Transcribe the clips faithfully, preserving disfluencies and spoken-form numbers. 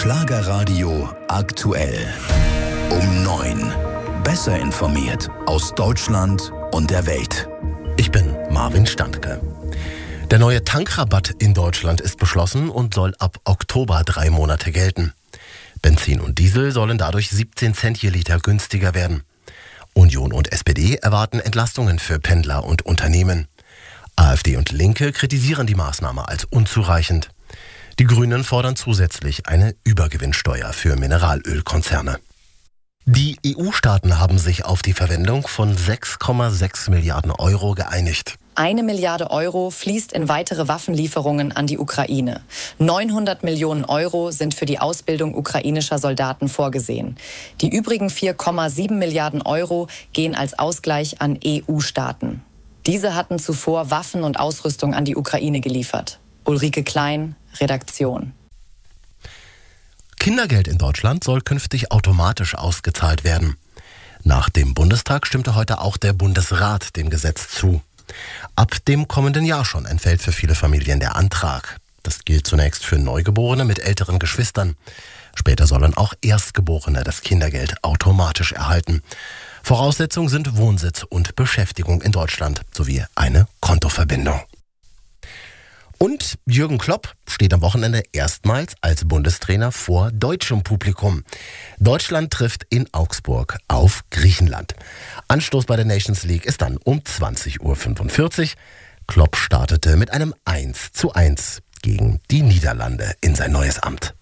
Schlagerradio aktuell. Um neun. Besser informiert aus Deutschland und der Welt. Ich bin Marvin Standke. Der neue Tankrabatt in Deutschland ist beschlossen und soll ab Oktober drei Monate gelten. Benzin und Diesel sollen dadurch siebzehn Cent je Liter günstiger werden. Union und S P D erwarten Entlastungen für Pendler und Unternehmen. AfD und Linke kritisieren die Maßnahme als unzureichend. Die Grünen fordern zusätzlich eine Übergewinnsteuer für Mineralölkonzerne. Die E U-Staaten haben sich auf die Verwendung von sechs Komma sechs Milliarden Euro geeinigt. Eine Milliarde Euro fließt in weitere Waffenlieferungen an die Ukraine. neunhundert Millionen Euro sind für die Ausbildung ukrainischer Soldaten vorgesehen. Die übrigen vier Komma sieben Milliarden Euro gehen als Ausgleich an E U-Staaten. Diese hatten zuvor Waffen und Ausrüstung an die Ukraine geliefert. Ulrike Klein, Redaktion. Kindergeld in Deutschland soll künftig automatisch ausgezahlt werden. Nach dem Bundestag stimmte heute auch der Bundesrat dem Gesetz zu. Ab dem kommenden Jahr schon entfällt für viele Familien der Antrag. Das gilt zunächst für Neugeborene mit älteren Geschwistern. Später sollen auch Erstgeborene das Kindergeld automatisch erhalten. Voraussetzung sind Wohnsitz und Beschäftigung in Deutschland sowie eine Kontoverbindung. Und Jürgen Klopp steht am Wochenende erstmals als Bundestrainer vor deutschem Publikum. Deutschland trifft in Augsburg auf Griechenland. Anstoß bei der Nations League ist dann um zwanzig Uhr fünfundvierzig. Klopp startete mit einem eins zu eins gegen die Niederlande in sein neues Amt.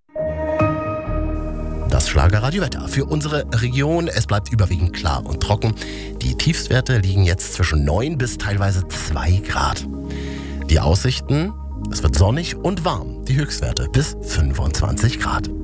Das Schlagerradio-Wetter für unsere Region. Es bleibt überwiegend klar und trocken. Die Tiefstwerte liegen jetzt zwischen neun bis teilweise zwei Grad. Die Aussichten, es wird sonnig und warm. Die Höchstwerte bis fünfundzwanzig Grad.